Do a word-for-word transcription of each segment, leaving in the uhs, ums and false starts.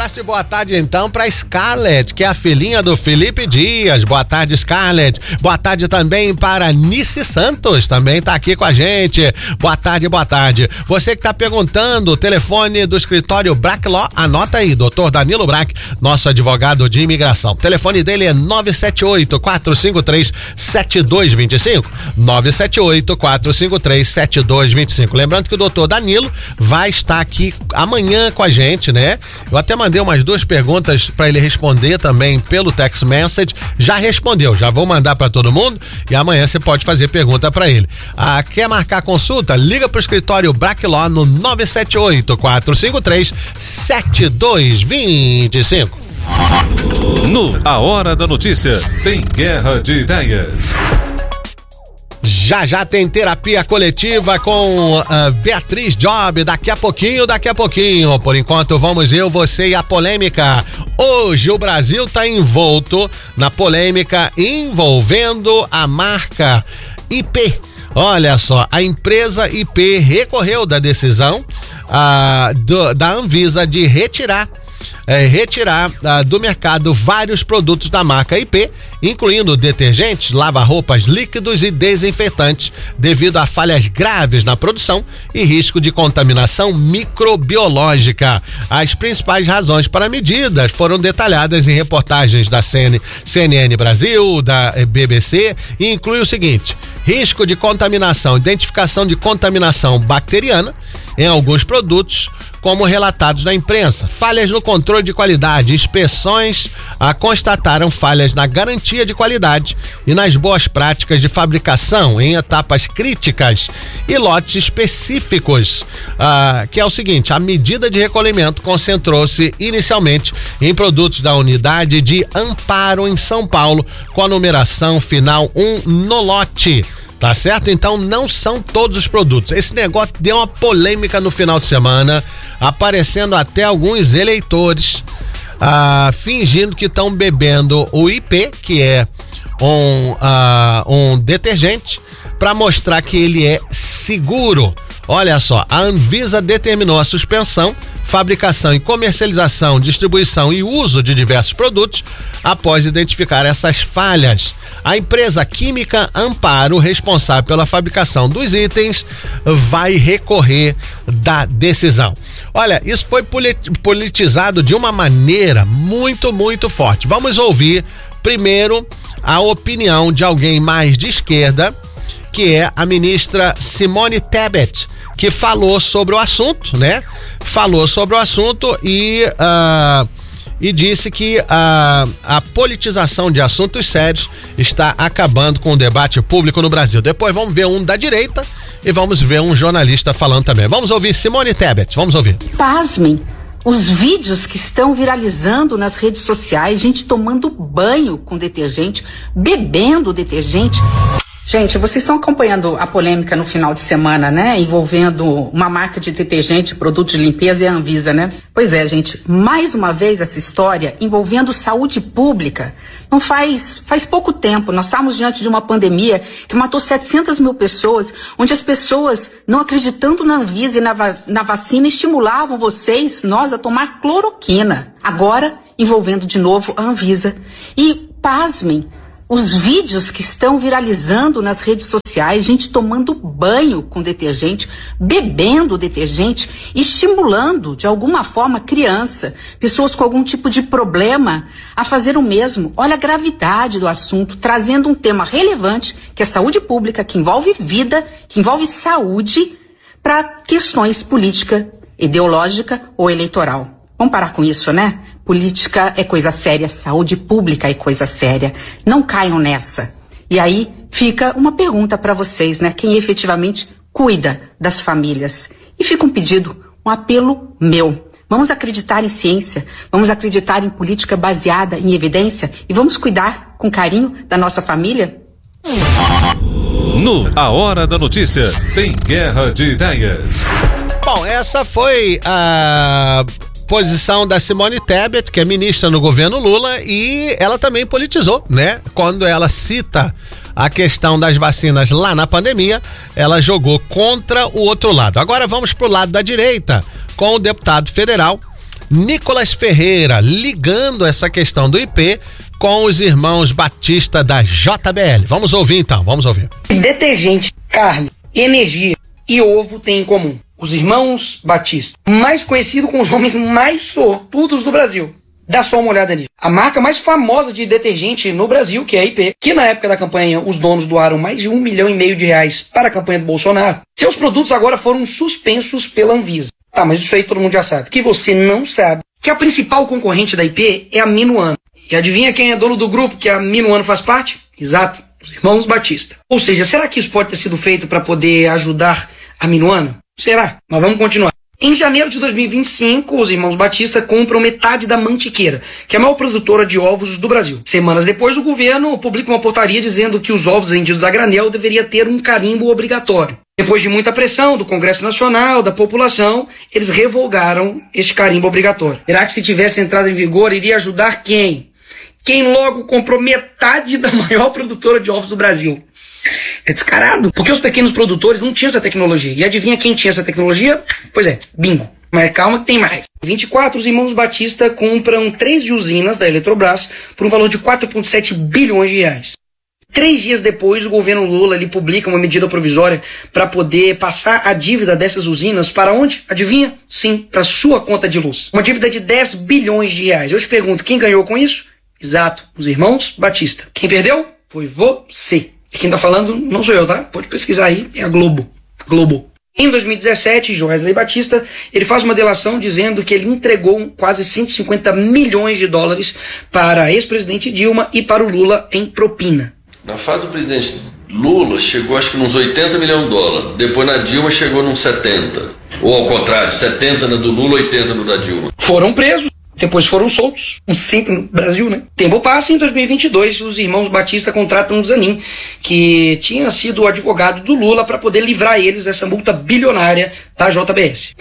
abraço e boa tarde então pra Scarlett, que é a filhinha do Felipe Dias. Boa tarde, Scarlett. Boa tarde também para Nice Santos, também tá aqui com a gente. Boa tarde, boa tarde. Você que tá perguntando, o telefone do escritório Brack Law, anota aí, doutor Danilo Brack, nosso advogado de imigração. O telefone dele é nove sete oito, quatro cinco três, sete dois dois cinco. nove sete oito, quatro cinco três, sete dois dois cinco. Lembrando que o doutor Danilo vai estar aqui amanhã com a gente, né? Eu até mandei umas duas perguntas para ele responder também pelo text message. Já respondeu, já vou mandar para todo mundo e amanhã você pode fazer pergunta para ele. Ah, quer marcar consulta? Liga pro escritório Brack Law no nove sete oito, quatro cinco três, sete dois dois cinco. No A Hora da Notícia, tem Guerra de Ideias. Já já tem terapia coletiva com uh, Beatriz Job, daqui a pouquinho, daqui a pouquinho. Por enquanto, vamos eu, você e a polêmica. Hoje o Brasil está envolto na polêmica envolvendo a marca I P. Olha só, a empresa I P recorreu da decisão uh, do, da Anvisa de retirar É, retirar uh, do mercado vários produtos da marca I P, incluindo detergentes, lava-roupas, líquidos e desinfetantes, devido a falhas graves na produção e risco de contaminação microbiológica. As principais razões para a medida foram detalhadas em reportagens da C N N Brasil, da B B C, e inclui o seguinte: risco de contaminação, identificação de contaminação bacteriana em alguns produtos, como relatados na imprensa, falhas no controle de qualidade, inspeções ah, constataram falhas na garantia de qualidade e nas boas práticas de fabricação em etapas críticas e lotes específicos, ah, que é o seguinte: a medida de recolhimento concentrou-se inicialmente em produtos da unidade de Amparo em São Paulo, com a numeração final um no lote. Tá certo? Então não são todos os produtos. Esse negócio deu uma polêmica no final de semana, aparecendo até alguns eleitores ah, fingindo que estão bebendo o I P, que é um, ah, um detergente, para mostrar que ele é seguro. Olha só, a Anvisa determinou a suspensão, fabricação e comercialização, distribuição e uso de diversos produtos após identificar essas falhas. A empresa química Amparo, responsável pela fabricação dos itens, vai recorrer da decisão. Olha, isso foi politizado de uma maneira muito, muito forte. Vamos ouvir primeiro a opinião de alguém mais de esquerda, que é a ministra Simone Tebet, que falou sobre o assunto, né? Falou sobre o assunto e, uh, e disse que uh, a politização de assuntos sérios está acabando com o debate público no Brasil. Depois vamos ver um da direita e vamos ver um jornalista falando também. Vamos ouvir Simone Tebet, vamos ouvir. Pasmem, os vídeos que estão viralizando nas redes sociais, gente tomando banho com detergente, bebendo detergente. Gente, vocês estão acompanhando a polêmica no final de semana, né? Envolvendo uma marca de detergente, produto de limpeza e a Anvisa, né? Pois é, gente, mais uma vez essa história envolvendo saúde pública. Não faz, faz pouco tempo, nós estávamos diante de uma pandemia que matou setecentas mil pessoas, onde as pessoas, não acreditando na Anvisa e na, na vacina, estimulavam vocês, nós, a tomar cloroquina. Agora, envolvendo de novo a Anvisa. E, pasmem, os vídeos que estão viralizando nas redes sociais, gente tomando banho com detergente, bebendo detergente, estimulando de alguma forma criança, pessoas com algum tipo de problema a fazer o mesmo. Olha a gravidade do assunto, trazendo um tema relevante, que é saúde pública, que envolve vida, que envolve saúde, para questões política, ideológica ou eleitoral. Vamos parar com isso, né? Política é coisa séria, saúde pública é coisa séria. Não caiam nessa. E aí fica uma pergunta para vocês, né? Quem efetivamente cuida das famílias? E fica um pedido, um apelo meu. Vamos acreditar em ciência, vamos acreditar em política baseada em evidência e vamos cuidar com carinho da nossa família? No A Hora da Notícia, tem Guerra de Ideias. Bom, essa foi a posição da Simone Tebet, que é ministra no governo Lula, e ela também politizou, né? Quando ela cita a questão das vacinas lá na pandemia, ela jogou contra o outro lado. Agora vamos pro lado da direita, com o deputado federal Nicolas Ferreira, ligando essa questão do I P com os irmãos Batista da J B L. Vamos ouvir então, vamos ouvir. Detergente, carne, energia e ovo têm em comum os irmãos Batista, mais conhecido como os homens mais sortudos do Brasil. Dá só uma olhada nisso. A marca mais famosa de detergente no Brasil, que é a I P, que na época da campanha os donos doaram mais de um milhão e meio de reais para a campanha do Bolsonaro, seus produtos agora foram suspensos pela Anvisa. Tá, mas isso aí todo mundo já sabe. O que você não sabe, que a principal concorrente da I P é a Minuano. E adivinha quem é dono do grupo que a Minuano faz parte? Exato, os irmãos Batista. Ou seja, será que isso pode ter sido feito para poder ajudar a Minuano? Será? Mas vamos continuar. Em janeiro de dois mil e vinte e cinco, os irmãos Batista compram metade da Mantiqueira, que é a maior produtora de ovos do Brasil. Semanas depois, o governo publica uma portaria dizendo que os ovos vendidos a granel deveriam ter um carimbo obrigatório. Depois de muita pressão do Congresso Nacional, da população, eles revogaram este carimbo obrigatório. Será que se tivesse entrado em vigor, iria ajudar quem? Quem logo comprou metade da maior produtora de ovos do Brasil. É descarado, porque os pequenos produtores não tinham essa tecnologia. E adivinha quem tinha essa tecnologia? Pois é, bingo. Mas calma que tem mais. Em vinte e quatro, os irmãos Batista compram três usinas da Eletrobras por um valor de quatro vírgula sete bilhões de reais. Três dias depois, o governo Lula ali publica uma medida provisória para poder passar a dívida dessas usinas para onde? Adivinha? Sim, para sua conta de luz. Uma dívida de dez bilhões de reais. Eu te pergunto, quem ganhou com isso? Exato, os irmãos Batista. Quem perdeu? Foi você. E quem tá falando não sou eu, tá? Pode pesquisar aí, é a Globo. Globo. Em dois mil e dezessete, Joesley Batista, ele faz uma delação dizendo que ele entregou quase cento e cinquenta milhões de dólares para a ex-presidente Dilma e para o Lula em propina. Na fase do presidente Lula, chegou acho que nos oitenta milhões de dólares. Depois na Dilma chegou nos setenta. Ou ao contrário, setenta na do Lula, oitenta no da Dilma. Foram presos. Depois foram soltos, um sempre no Brasil, né? Tempo passa e em dois mil e vinte e dois os irmãos Batista contratam o Zanin, que tinha sido o advogado do Lula para poder livrar eles dessa multa bilionária da J B S.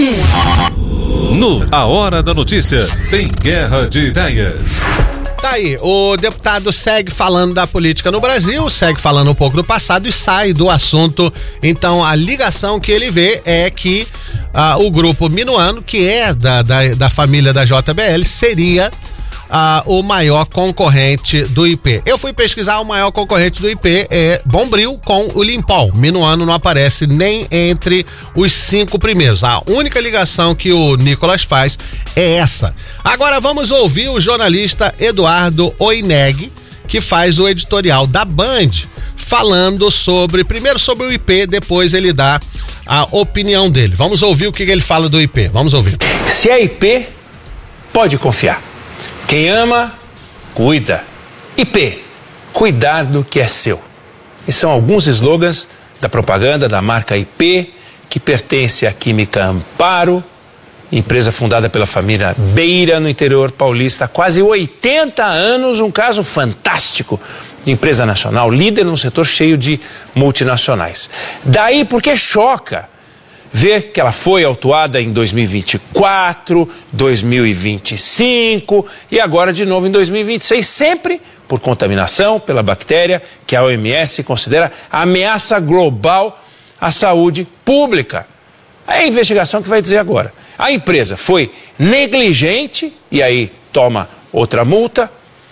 Hum. No A Hora da Notícia, tem Guerra de Ideias. Tá aí, o deputado segue falando da política no Brasil, segue falando um pouco do passado e sai do assunto. Então a ligação que ele vê é que ah, o grupo Minuano, que é da, da, da família da J B L, seria ah, o maior concorrente do I P. Eu fui pesquisar, o maior concorrente do I P é Bombril com o Limpol. Minuano não aparece nem entre os cinco primeiros. A única ligação que o Nicolas faz é essa. Agora vamos ouvir o jornalista Eduardo Oineg, que faz o editorial da Band, falando sobre, primeiro sobre o I P, depois ele dá a opinião dele. Vamos ouvir o que ele fala do I P, vamos ouvir. Se é I P, pode confiar. Quem ama, cuida. I P, cuidar do que é seu. E são alguns slogans da propaganda da marca I P, que pertence à Química Amparo, empresa fundada pela família Beira, no interior paulista, há quase oitenta anos, um caso fantástico de empresa nacional, líder num setor cheio de multinacionais. Daí porque choca ver que ela foi autuada em dois mil e vinte e quatro, dois mil e vinte e cinco e agora de novo em dois mil e vinte e seis, sempre por contaminação pela bactéria que a O M S considera ameaça global à saúde pública. É a investigação que vai dizer agora. A empresa foi negligente, e aí toma outra multa,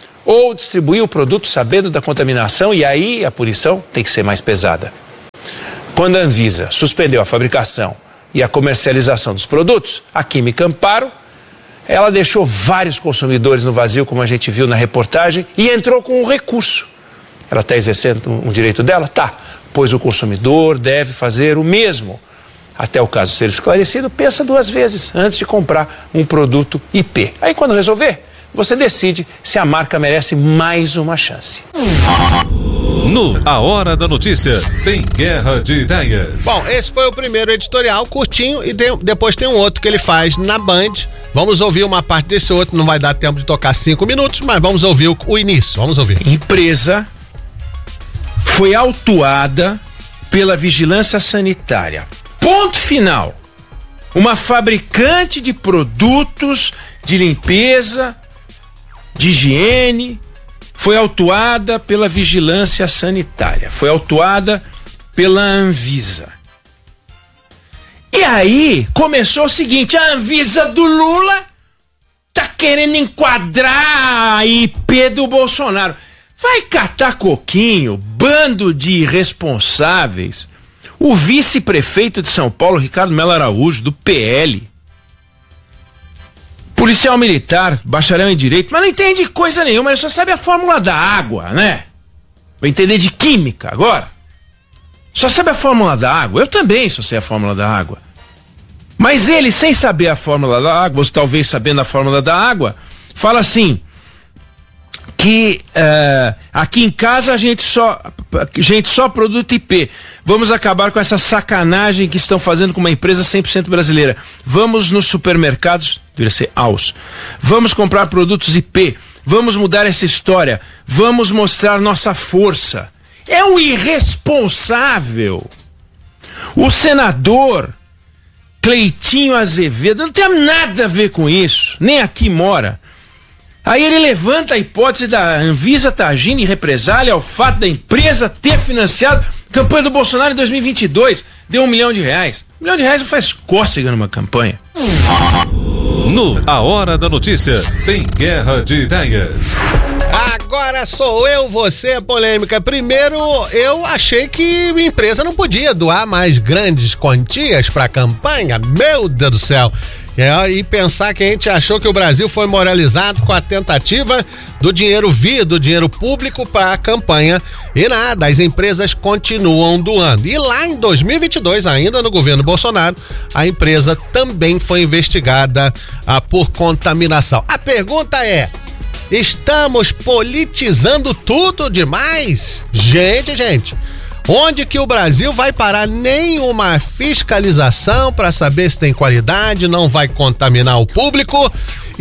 ou distribuiu o produto sabendo da contaminação, e aí a punição tem que ser mais pesada. Quando a Anvisa suspendeu a fabricação e a comercialização dos produtos, a Química Amparo, ela deixou vários consumidores no vazio, como a gente viu na reportagem, e entrou com um recurso. Ela está exercendo um direito dela? Tá, pois o consumidor deve fazer o mesmo. Até o caso ser esclarecido, pensa duas vezes antes de comprar um produto I P. Aí quando resolver, você decide se a marca merece mais uma chance. No A Hora da Notícia, tem Guerra de Ideias. Bom, esse foi o primeiro editorial, curtinho, e de, depois tem um outro que ele faz na Band. Vamos ouvir uma parte desse outro, não vai dar tempo de tocar cinco minutos, mas vamos ouvir o, o início, vamos ouvir. Empresa foi autuada pela Vigilância Sanitária. Ponto final. Uma fabricante de produtos de limpeza, de higiene, foi autuada pela Vigilância Sanitária, foi autuada pela Anvisa. E aí começou o seguinte: a Anvisa do Lula tá querendo enquadrar a I P do Bolsonaro. Vai catar coquinho, bando de irresponsáveis. O vice-prefeito de São Paulo, Ricardo Mello Araújo, do P L. Policial militar, bacharel em direito, mas não entende coisa nenhuma, ele só sabe a fórmula da água, né? Vai entender de química agora. Só sabe a fórmula da água. Eu também só sei a fórmula da água. Mas ele, sem saber a fórmula da água, ou talvez sabendo a fórmula da água, fala assim, que uh, aqui em casa a gente só, a gente só produto I P. Vamos acabar com essa sacanagem que estão fazendo com uma empresa cem por cento brasileira. Vamos nos supermercados, deveria ser aos, vamos comprar produtos I P. Vamos mudar essa história. Vamos mostrar nossa força. É um irresponsável. O senador Cleitinho Azevedo não tem nada a ver com isso. Nem aqui mora. Aí ele levanta a hipótese da Anvisa estar agindo em represália ao fato da empresa ter financiado a campanha do Bolsonaro em dois mil e vinte e dois. Deu um milhão de reais. Um milhão de reais não faz cócega numa campanha. No A Hora da Notícia, tem Guerra de Ideias. Agora sou eu, você, polêmica. Primeiro, eu achei que a empresa não podia doar mais grandes quantias para a campanha. Meu Deus do céu. É, e pensar que a gente achou que o Brasil foi moralizado com a tentativa do dinheiro vir, do dinheiro público para a campanha. E nada, as empresas continuam doando. E lá em dois mil e vinte e dois, ainda no governo Bolsonaro, a empresa também foi investigada ah, por contaminação. A pergunta é: estamos politizando tudo demais? Gente, gente, onde que o Brasil vai parar? Nenhuma fiscalização para saber se tem qualidade, não vai contaminar o público,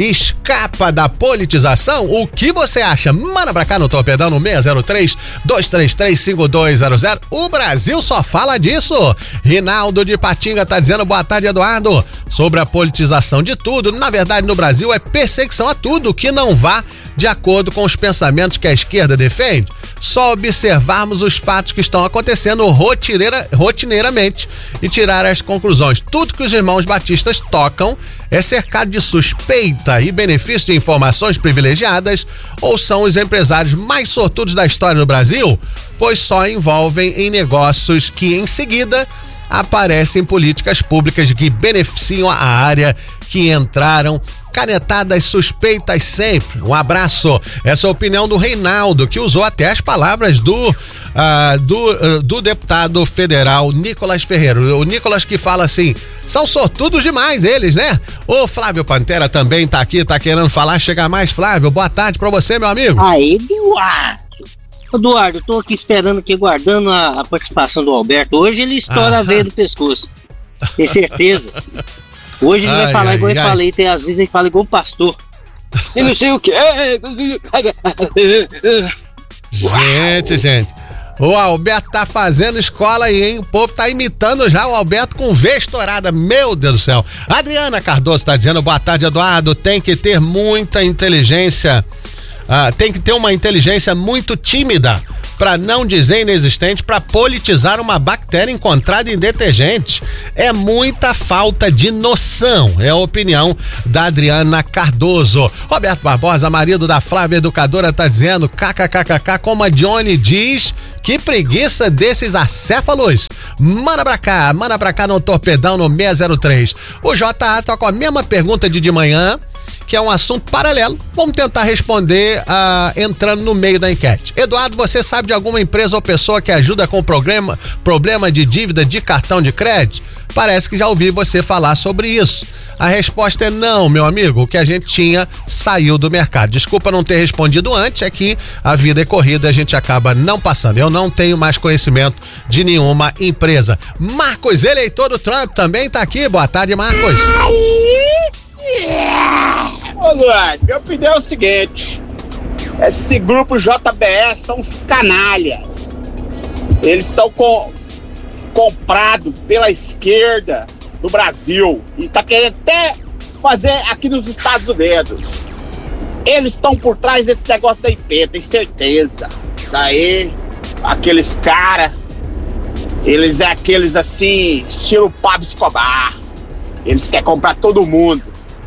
escapa da politização? O que você acha? Manda pra cá no Torpedão no seis zero três, dois três três, cinco dois zero zero. O Brasil só fala disso. Rinaldo de Patinga tá dizendo boa tarde, Eduardo. Sobre a politização de tudo, na verdade no Brasil é perseguição a tudo que não vá de acordo com os pensamentos que a esquerda defende. Só observarmos os fatos que estão acontecendo rotineira, rotineiramente e tirar as conclusões. Tudo que os irmãos batistas tocam é cercado de suspeita e benefício de informações privilegiadas, ou são os empresários mais sortudos da história do Brasil, pois só envolvem em negócios que em seguida aparecem políticas públicas que beneficiam a área que entraram. Canetadas suspeitas sempre. Um abraço. Essa é a opinião do Reinaldo, que usou até as palavras do, uh, do, uh, do deputado federal Nicolas Ferreira. O Nicolas que fala assim, são sortudos demais eles, né? O Flávio Pantera também tá aqui, tá querendo falar. Chega mais, Flávio. Boa tarde pra você, meu amigo. Aí, Eduardo. Eduardo, eu tô aqui esperando, aqui, guardando a, a participação do Alberto. Hoje ele estoura ah, a veia do pescoço. Tem certeza. Hoje ele ai, vai falar ai, igual ai. eu falei, tem, às vezes ele fala igual o pastor. Eu não sei o que. Gente, gente. O Alberto tá fazendo escola aí, hein? O povo tá imitando já o Alberto com V estourada. Meu Deus do céu. Adriana Cardoso tá dizendo boa tarde, Eduardo. Tem que ter muita inteligência. Ah, tem que ter uma inteligência muito tímida, para não dizer inexistente, para politizar uma bactéria encontrada em detergente. É muita falta de noção, é a opinião da Adriana Cardoso. Roberto Barbosa, marido da Flávia Educadora, tá dizendo kkkk, como a Johnny diz, que preguiça desses acéfalos. Manda pra cá, manda pra cá no Torpedão no seis zero três. O J A tá com a mesma pergunta de de manhã, que é um assunto paralelo. Vamos tentar responder uh, entrando no meio da enquete. Eduardo, você sabe de alguma empresa ou pessoa que ajuda com o programa, problema de dívida de cartão de crédito? Parece que já ouvi você falar sobre isso. A resposta é não, meu amigo. O que a gente tinha saiu do mercado. Desculpa não ter respondido antes, é que a vida é corrida, a gente acaba não passando. Eu não tenho mais conhecimento de nenhuma empresa. Marcos, eleitor do Trump, também tá aqui. Boa tarde, Marcos. Ô Eduardo, minha opinião é o seguinte: esse grupo J B S são os canalhas. Eles estão com, comprados pela esquerda do Brasil e tá querendo até fazer aqui nos Estados Unidos. Eles estão por trás desse negócio da I P, tem certeza. Isso aí, aqueles caras, eles é aqueles assim, estilo Pablo Escobar. Eles querem comprar todo mundo.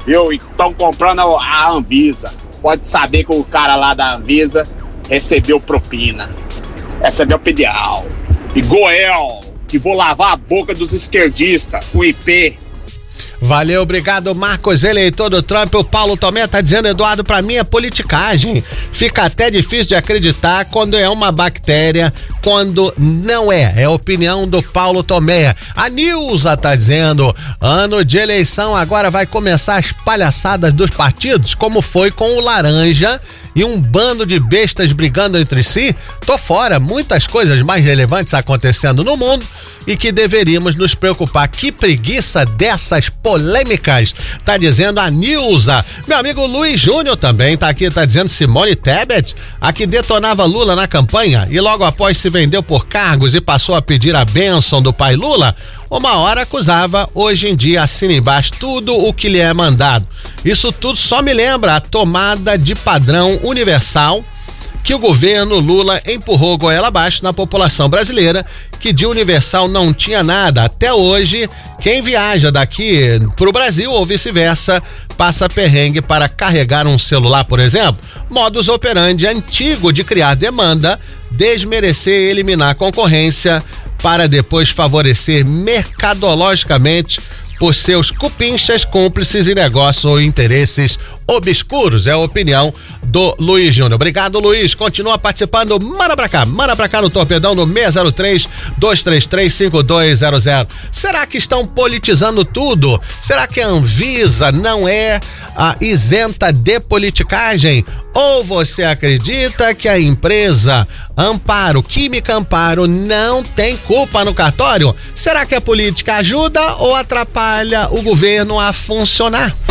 viu? E estão comprando a Anvisa. Pode saber que o cara lá da Anvisa recebeu propina. Essa é a minha opinião. E Goel, que vou lavar a boca dos esquerdistas, o I P. Valeu, obrigado, Marcos, eleitor do Trump. O Paulo Tomé tá dizendo, Eduardo, pra mim é politicagem. Fica até difícil de acreditar quando é uma bactéria, quando não é. É a opinião do Paulo Tomé. A Nilza tá dizendo, ano de eleição, agora vai começar as palhaçadas dos partidos, como foi com o Laranja e um bando de bestas brigando entre si. Tô fora, muitas coisas mais relevantes acontecendo no mundo e que deveríamos nos preocupar. Que preguiça dessas polêmicas, tá dizendo a Nilza. Meu amigo Luiz Júnior também tá aqui, tá dizendo Simone Tebet, a que detonava Lula na campanha e logo após se vendeu por cargos e passou a pedir a bênção do pai Lula, uma hora acusava, hoje em dia assina embaixo tudo o que lhe é mandado. Isso tudo só me lembra a tomada de padrão universal que o governo Lula empurrou goela abaixo na população brasileira, que de universal não tinha nada. Até hoje, quem viaja daqui pro Brasil ou vice-versa, passa perrengue para carregar um celular, por exemplo. Modus operandi antigo de criar demanda, desmerecer e eliminar a concorrência para depois favorecer mercadologicamente por seus cupinchas, cúmplices e negócios ou interesses obscuros. É a opinião do Luiz Júnior. Obrigado, Luiz. Continua participando. Manda pra cá. Manda pra cá no Torpedão no seis zero três, dois três três, cinco dois zero zero. Será que estão politizando tudo? Será que a Anvisa não é a isenta de politicagem? Ou você acredita que a empresa Amparo, Química Amparo, não tem culpa no cartório? Será que a política ajuda ou atrapalha o governo a funcionar?